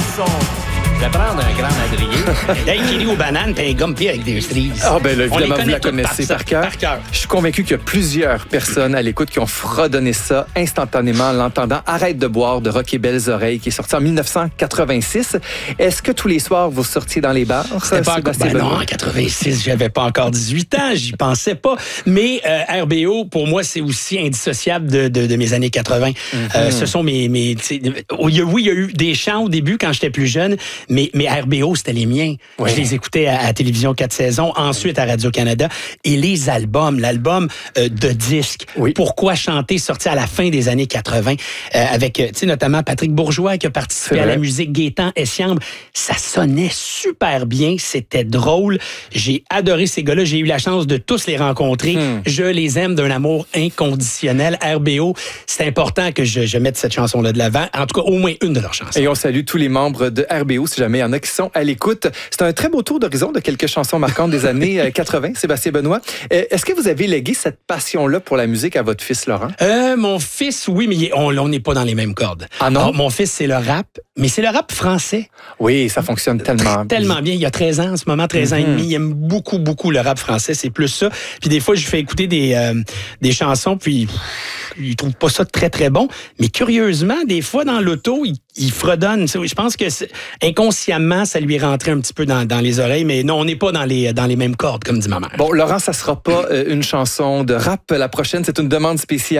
son. Je vais prendre un grand madrier. Hey, Kelly aux bananes puis un Gumpy avec des cerises. Ah ben là, On les évidemment, vous connaît la toutes connaissez par cœur. Par cœur. Je suis convaincu qu'il y a plusieurs personnes à l'écoute qui ont fredonné ça instantanément en l'entendant. Arrête de boire de Rock et Belles Oreilles, qui est sorti en 1986. Est-ce que tous les soirs, vous sortiez dans les bars? C'était pas encore... Sébastien non, Benoît? en 86, j'avais pas encore 18 ans, j'y pensais pas. Mais RBO, pour moi, c'est aussi indissociable de mes années 80. Ce sont mes oui, il y a eu des chants au début quand j'étais plus jeune, mais RBO, c'était les miens. Ouais. Je les écoutais à Télévision 4 saisons, ensuite à Radio-Canada. Et les albums, l'album de disques, Oui. Pourquoi chanter, sorti à la fin des années 80, avec, tu sais, notamment Patrick Bourgeois qui a participé C'est à la vrai. musique, Gaétan Essiambre. Ça sonnait super bien, c'était drôle. J'ai adoré ces gars-là, j'ai eu la chance de tous les rencontrer. Je les aime d'un amour inconditionnel. RBO, c'est important que je mette cette chanson-là de l'avant. En tout cas, au moins une de leurs chansons. Et on salue tous les membres de RBO, si jamais il y en a qui sont à l'écoute. C'est un très beau tour d'horizon de quelques chansons marquantes des années 80, Sébastien Benoît. Est-ce que vous avez légué cette passion-là pour la musique à votre fils Laurent? Mon fils, oui, mais on n'est pas dans les mêmes cordes. Ah non? Mon fils, c'est le rap, mais c'est le rap français. Oui, ça fonctionne tellement Tellement bien. Il y a 13 ans, en ce moment, 13 ans et demi. Il aime beaucoup, beaucoup le rap français. C'est plus ça. Puis des fois, je lui fais écouter des chansons, puis il trouve pas ça très, très bon. Mais curieusement, des fois, dans l'auto, il fredonne. Je pense que inconsciemment, ça lui est rentré un petit peu dans les oreilles. Mais non, on n'est pas dans les mêmes cordes, comme dit ma mère. Bon, Laurent, ça sera pas une chanson de rap. La prochaine, c'est une demande spéciale.